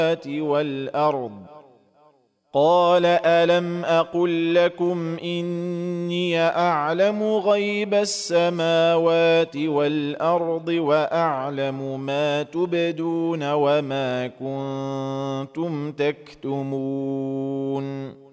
والأرض قال ألم أقل لكم إني أعلم غيب السماوات والأرض وأعلم ما تبدون وما كنتم تكتمون